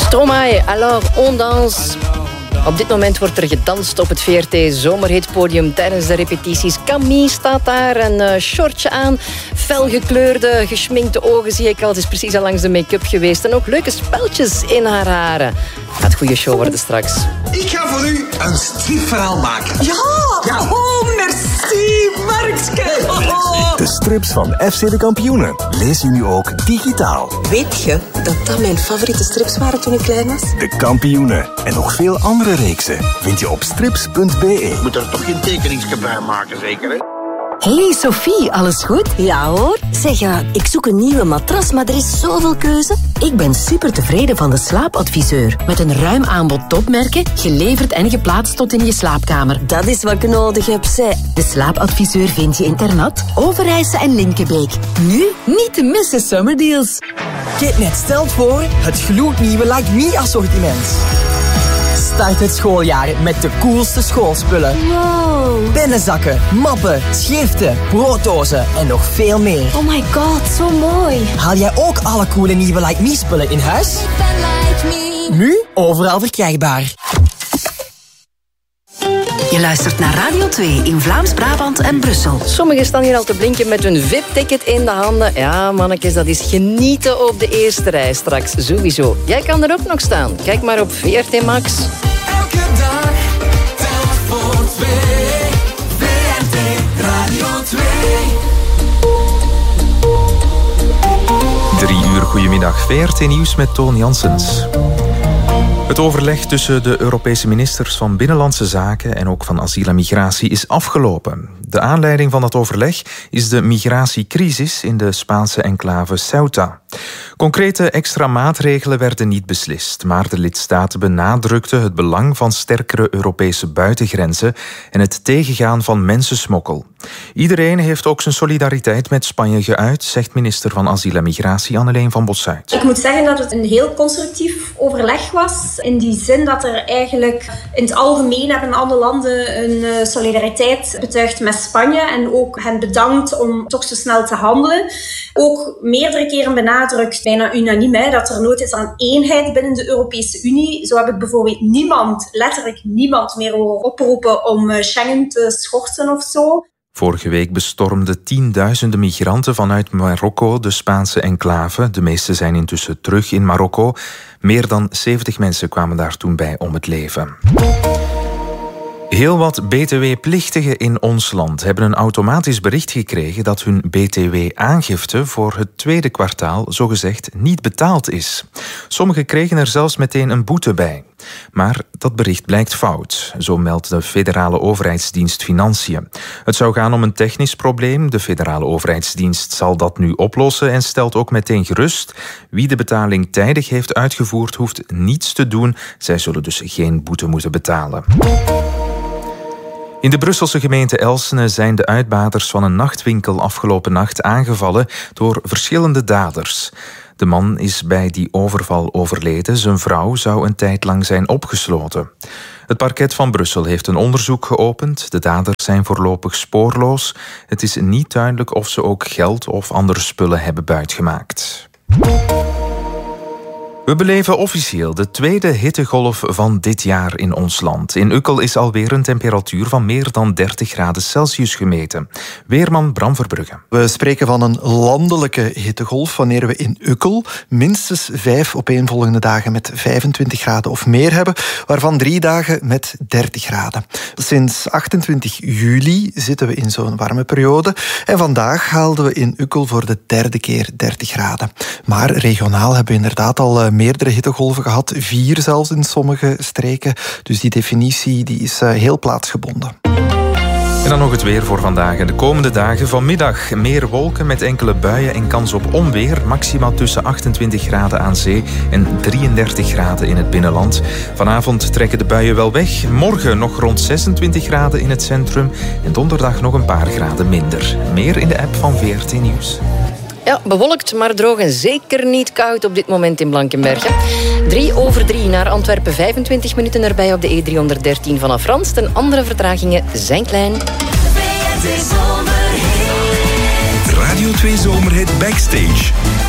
Stromae, alors on danse. Op dit moment wordt er gedanst op het VRT Zomerhitpodium tijdens de repetities. Camille staat daar, een shortje aan. Felgekleurde, geschminkte ogen zie ik al. Het is precies al langs de make-up geweest. En ook leuke speltjes in haar haren. Gaat een goede show worden straks. Ik ga voor u een stripverhaal maken. Ja. Oh, merci, Markske. Oh. De strips van FC de Kampioenen lees je nu ook digitaal. Weet je dat dat mijn favoriete strips waren toen ik klein was? De Kampioenen en nog veel andere reeksen vind je op strips.be. Moet er toch geen tekeningsje bij maken, zeker, hè? Hey Sophie, alles goed? Ja hoor. Zeg, ik zoek een nieuwe matras, maar er is zoveel keuze. Ik ben super tevreden van de Slaapadviseur. Met een ruim aanbod topmerken, geleverd en geplaatst tot in je slaapkamer. Dat is wat ik nodig heb, zei. De Slaapadviseur vind je in Ternat, Overijse en Linkebeek. Nu niet te missen summerdeals. Kitnet stelt voor het gloednieuwe Like Me assortiment. Start het schooljaar met de coolste schoolspullen. Wow. Pennenzakken, mappen, schriften, brooddozen en nog veel meer. Oh my god, zo mooi. Haal jij ook alle coole nieuwe Like Me spullen in huis? Nu overal verkrijgbaar. Je luistert naar Radio 2 in Vlaams-Brabant en Brussel. Sommigen staan hier al te blinken met hun VIP-ticket in de handen. Ja, mannetjes, dat is genieten op de eerste rij straks. Sowieso. Jij kan er ook nog staan. Kijk maar op VRT Max. Elke dag, telt voor twee. VRT Radio 2. 3 uur, goedemiddag. VRT Nieuws met Toon Janssens. Het overleg tussen de Europese ministers van Binnenlandse Zaken en ook van Asiel en Migratie is afgelopen. De aanleiding van dat overleg is de migratiecrisis in de Spaanse enclave Ceuta. Concrete extra maatregelen werden niet beslist, maar de lidstaten benadrukten het belang van sterkere Europese buitengrenzen en het tegengaan van mensensmokkel. Iedereen heeft ook zijn solidariteit met Spanje geuit, zegt minister van Asiel en Migratie Anneleen van Bossuyt. Ik moet zeggen dat het een heel constructief overleg was. In die zin dat er eigenlijk in het algemeen hebben alle landen een solidariteit betuigd met Spanje en ook hen bedankt om toch zo snel te handelen. Ook meerdere keren benadrukt, bijna unaniem, dat er nood is aan eenheid binnen de Europese Unie. Zo heb ik bijvoorbeeld letterlijk niemand meer horen oproepen om Schengen te schorten of zo. Vorige week bestormden tienduizenden migranten vanuit Marokko de Spaanse enclave. De meeste zijn intussen terug in Marokko. Meer dan 70 mensen kwamen daar toen bij om het leven. Heel wat btw-plichtigen in ons land hebben een automatisch bericht gekregen dat hun btw-aangifte voor het tweede kwartaal zogezegd niet betaald is. Sommigen kregen er zelfs meteen een boete bij. Maar dat bericht blijkt fout, zo meldt de federale overheidsdienst Financiën. Het zou gaan om een technisch probleem. De federale overheidsdienst zal dat nu oplossen en stelt ook meteen gerust. Wie de betaling tijdig heeft uitgevoerd, hoeft niets te doen. Zij zullen dus geen boete moeten betalen. In de Brusselse gemeente Elsene zijn de uitbaters van een nachtwinkel afgelopen nacht aangevallen door verschillende daders. De man is bij die overval overleden. Zijn vrouw zou een tijd lang zijn opgesloten. Het parket van Brussel heeft een onderzoek geopend. De daders zijn voorlopig spoorloos. Het is niet duidelijk of ze ook geld of andere spullen hebben buitgemaakt. We beleven officieel de tweede hittegolf van dit jaar in ons land. In Ukkel is alweer een temperatuur van meer dan 30 graden Celsius gemeten. Weerman Bram Verbrugge. We spreken van een landelijke hittegolf wanneer we in Ukkel minstens 5 opeenvolgende dagen met 25 graden of meer hebben, waarvan 3 dagen met 30 graden. Sinds 28 juli zitten we in zo'n warme periode en vandaag haalden we in Ukkel voor de 3e keer 30 graden. Maar regionaal hebben we inderdaad al meerdere hittegolven gehad, 4 zelfs in sommige streken. Dus die definitie die is heel plaatsgebonden. En dan nog het weer voor vandaag en de komende dagen. Vanmiddag meer wolken met enkele buien en kans op onweer. Maximaal tussen 28 graden aan zee en 33 graden in het binnenland. Vanavond trekken de buien wel weg. Morgen nog rond 26 graden in het centrum. En donderdag nog een paar graden minder. Meer in de app van VRT Nieuws. Ja, bewolkt, maar droog en zeker niet koud op dit moment in Blankenberge. 3:03 naar Antwerpen, 25 minuten erbij op de E313 vanaf Rans. En andere vertragingen zijn klein. Radio 2 Zomerhit Backstage.